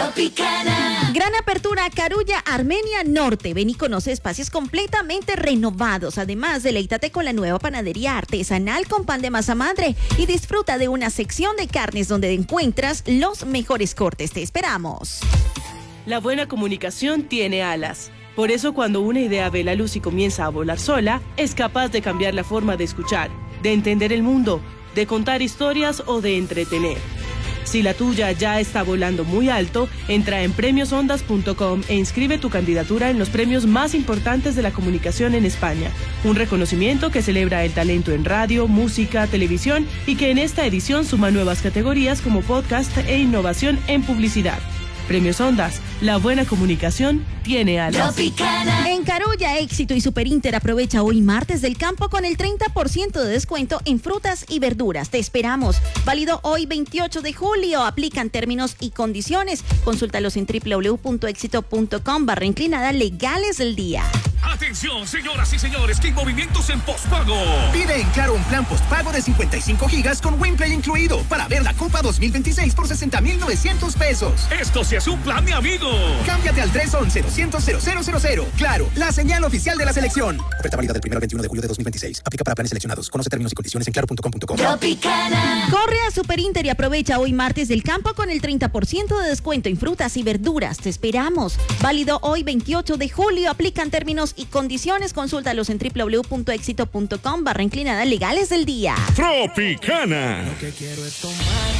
Tropicana. Gran apertura Carulla, Armenia Norte. Ven y conoce espacios completamente renovados. Además, deleítate con la nueva panadería artesanal con pan de masa madre y disfruta de una sección de carnes donde encuentras los mejores cortes. Te esperamos. La buena comunicación tiene alas. Por eso, cuando una idea ve la luz y comienza a volar sola, es capaz de cambiar la forma de escuchar, de entender el mundo, de contar historias o de entretener. Si la tuya ya está volando muy alto, entra en premiosondas.com e inscribe tu candidatura en los premios más importantes de la comunicación en España. Un reconocimiento que celebra el talento en radio, música, televisión y que en esta edición suma nuevas categorías como podcast e innovación en publicidad. Premios Ondas, la buena comunicación tiene alas. Tropicana. En Carulla, Éxito y Super Inter aprovecha hoy martes del campo con el 30% de descuento en frutas y verduras. Te esperamos. Válido hoy 28 de julio. Aplican términos y condiciones. Consúltalos en www.exito.com/inclinada legales del día. Atención, señoras y señores, que hay movimientos en postpago. Pide en Claro un plan postpago de 55 gigas con WinPlay incluido para ver la Copa 2026 por 60,900 pesos. Esto sí es un plan, mi amigo. Cámbiate al 311-200-0000. Claro, la señal oficial de la selección. Oferta válida del 1 al 21 de julio de 2026. Aplica para planes seleccionados. Conoce términos y condiciones en claro.com.co. Tropicana. Corre a Super Inter y aprovecha hoy martes del campo con el 30% de descuento en frutas y verduras. Te esperamos. Válido hoy 28 de julio. Aplican términos y condiciones. Consúltalos en www.exito.com/inclinada legales del día. Tropicana. Lo que quiero es tomar